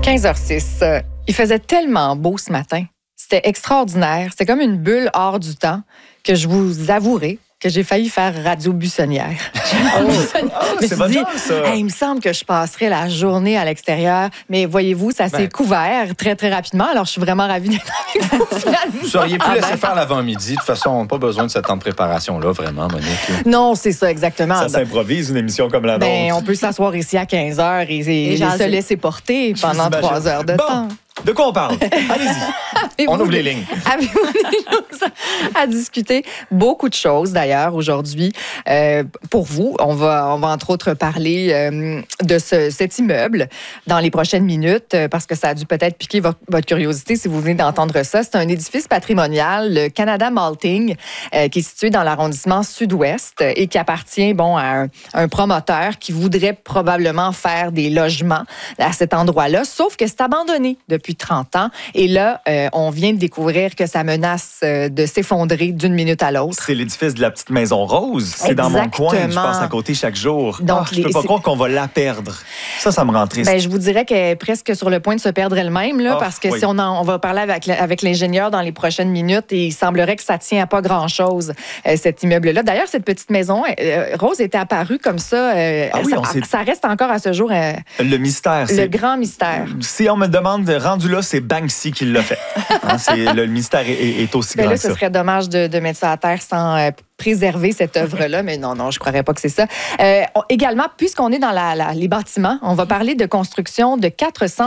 15h06. Il faisait tellement beau ce matin. C'était extraordinaire. C'était comme une bulle hors du temps que je vous avouerai que j'ai failli faire radio buissonnière. C'est bonne chance, ça. Il me semble que je passerai la journée à l'extérieur, mais voyez-vous, ça s'est couvert très, très rapidement. Alors, je suis vraiment ravie d'être avec vous. Vous auriez pu laisser faire l'avant-midi. De toute façon, on n'a pas besoin de ce temps de préparation-là, vraiment, Monique. Non, c'est ça, exactement. Ça s'improvise, une émission comme la nôtre. On peut s'asseoir ici à 15h et se laisser porter pendant 3 heures de temps. De quoi on parle? Allez-y. On ouvre les lignes. Avez-vous des choses à discuter? Beaucoup de choses, d'ailleurs, aujourd'hui. Pour vous, on va entre autres parler de cet immeuble dans les prochaines minutes, parce que ça a dû peut-être piquer votre curiosité si vous venez d'entendre ça. C'est un édifice patrimonial, le Canada Malting, qui est situé dans l'arrondissement sud-ouest et qui appartient à un promoteur qui voudrait probablement faire des logements à cet endroit-là, sauf que c'est abandonné depuis 30 ans. Et là, on vient de découvrir que ça menace de s'effondrer d'une minute à l'autre. C'est l'édifice de la petite maison rose. C'est dans mon coin. Je passe à côté chaque jour. Donc, je ne peux pas croire qu'on va la perdre. Ça me rend triste. Je vous dirais qu'elle est presque sur le point de se perdre elle-même, là, parce que si on va parler avec l'ingénieur dans les prochaines minutes, et il semblerait que ça tient à pas grand-chose, cet immeuble-là. D'ailleurs, cette petite maison rose était apparue comme ça. Ça reste encore à ce jour le mystère. Le grand mystère. Si on me demande rendu là, c'est Banksy qui l'a fait. Le mystère est aussi grand que ça. Ce serait dommage de mettre ça à terre sans préserver cette œuvre-là, mais non, je ne croirais pas que c'est ça. Également, puisqu'on est dans les bâtiments, on va parler de construction de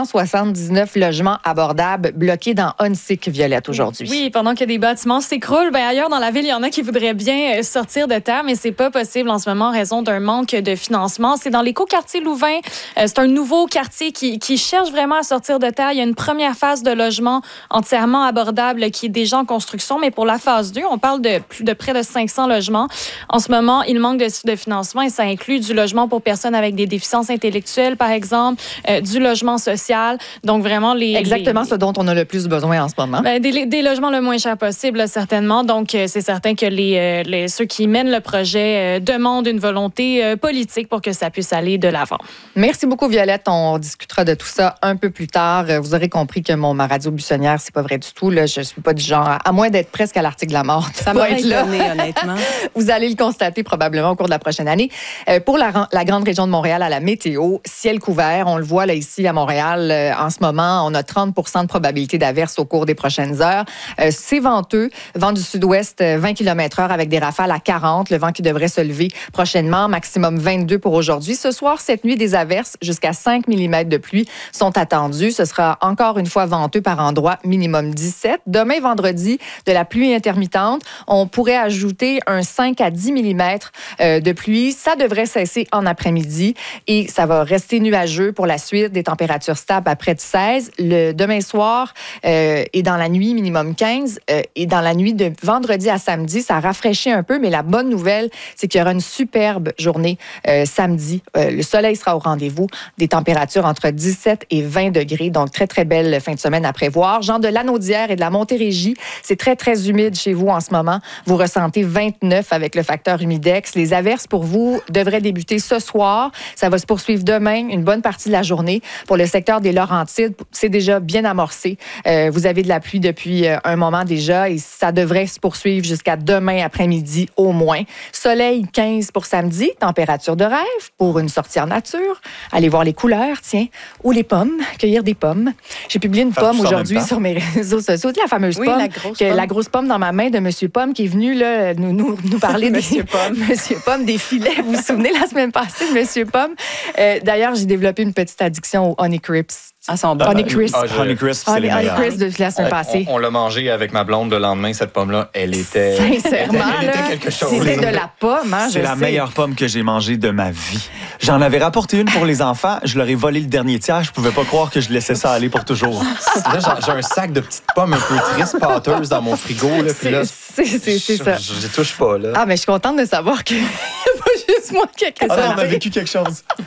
479 logements abordables bloqués dans Huntsic, Violette, aujourd'hui. Oui, pendant que des bâtiments s'écroulent, ailleurs dans la ville, il y en a qui voudraient bien sortir de terre, mais c'est pas possible en ce moment en raison d'un manque de financement. C'est dans l'écoquartier Louvain. C'est un nouveau quartier qui cherche vraiment à sortir de terre. Il y a une première phase de logement entièrement abordable qui est déjà en construction, mais pour la phase 2, on parle de près de 500 logements. En ce moment, il manque de financement et ça inclut du logement pour personnes avec des déficiences intellectuelles, par exemple, du logement social. Donc, vraiment, exactement ce dont on a le plus besoin en ce moment. Des logements le moins cher possible, là, certainement. Donc, c'est certain que ceux qui mènent le projet demandent une volonté politique pour que ça puisse aller de l'avant. Merci beaucoup, Violette. On discutera de tout ça un peu plus tard. Vous aurez compris que ma radio buissonnière, c'est pas vrai du tout. Là. Je suis pas du genre, à moins d'être presque à l'article de la mort. Ça m'a étonné, honnêtement. Vous allez le constater probablement au cours de la prochaine année. Pour la grande région de Montréal, à la météo, ciel couvert. On le voit là ici à Montréal. En ce moment, on a 30 % de probabilité d'averse au cours des prochaines heures. C'est venteux. Vent du sud-ouest, 20 km/h avec des rafales à 40. Le vent qui devrait se lever prochainement. Maximum 22 pour aujourd'hui. Ce soir, cette nuit, des averses jusqu'à 5 mm de pluie sont attendues. Ce sera encore une fois venteux par endroits, minimum 17. Demain, vendredi, de la pluie intermittente. On pourrait ajouter un 5 à 10 mm de pluie. Ça devrait cesser en après-midi et ça va rester nuageux pour la suite. Des températures stables à près de 16. Le demain soir et dans la nuit, minimum 15. Et dans la nuit de vendredi à samedi, ça rafraîchit un peu, mais la bonne nouvelle, c'est qu'il y aura une superbe journée samedi. Le soleil sera au rendez-vous. Des températures entre 17 et 20 degrés. Donc, très, très belle fin de semaine à prévoir. Gens de Lanaudière et de la Montérégie, c'est très, très humide chez vous en ce moment. Vous ressentez 29 avec le facteur humidex. Les averses pour vous devraient débuter ce soir. Ça va se poursuivre demain, une bonne partie de la journée. Pour le secteur des Laurentides, c'est déjà bien amorcé. Vous avez de la pluie depuis un moment déjà et ça devrait se poursuivre jusqu'à demain après-midi au moins. Soleil 15 pour samedi, température de rêve pour une sortie en nature. Allez voir les couleurs, tiens, ou les pommes, cueillir des pommes. J'ai publié une pomme aujourd'hui sur mes réseaux sociaux. La fameuse pomme, la grosse pomme dans ma main de Monsieur Pomme qui est venu là, nous parler de Monsieur Pomme, des filets. Vous vous souvenez la semaine passée de Monsieur Pomme? D'ailleurs, j'ai développé une petite addiction au Honey Crisp. Honey Crisp, c'est les meilleurs. Honey Crisp de la semaine passée. On l'a mangé avec ma blonde le lendemain, cette pomme-là. Elle était... Sincèrement, elle était quelque chose. C'était de la pomme, hein, c'est la meilleure pomme que j'ai mangée de ma vie. J'en avais rapporté une pour les enfants. Je leur ai volé le dernier tiers. Je pouvais pas croire que je laissais ça aller pour toujours. Là, j'ai un sac de petites pommes un peu tristes, pâteuses dans mon frigo. Là, puis là, c'est ça. Je touche pas, là. Ah, mais je suis contente de savoir qu'il n'y a pas juste moi qui a on a vécu quelque chose.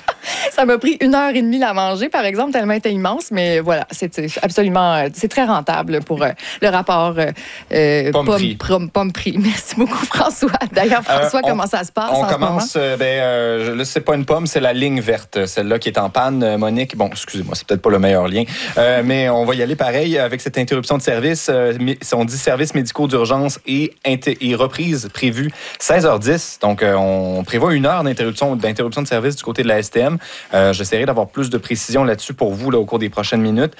Ça m'a pris 1h30 la manger, par exemple, tellement elle était immense. Mais voilà, c'est absolument, c'est très rentable pour le rapport pomme-prix. Merci beaucoup, François. D'ailleurs, François, comment ça se passe on en commence, ce moment? là, c'est pas une pomme, c'est la ligne verte, celle-là qui est en panne. Monique, bon, excusez-moi, c'est peut-être pas le meilleur lien, mais on va y aller pareil avec cette interruption de service. On dit services médicaux d'urgence et reprise prévue 16h10. Donc, on prévoit 1 heure d'interruption de service du côté de la STM. J'essaierai d'avoir plus de précision là-dessus pour vous là, au cours des prochaines minutes.